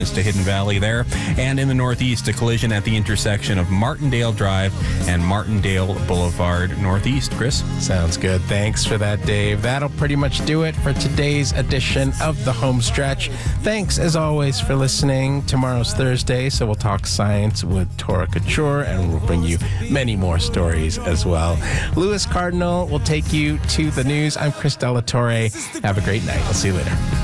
to Hidden Valley there. And in the northeast, a collision at the intersection of Martindale Drive and Martindale Boulevard Northeast. Chris? Sounds good. Thanks for that, Dave. That'll pretty much do it for today's edition of The Home Stretch. Thanks, as always, for listening. Tomorrow's Thursday, so we'll talk science with Tora Couture, and we'll bring you many more stories as well. Lewis Cardinal will take you to the news. I'm Chris Delatorre. Have a great night. I'll see you later.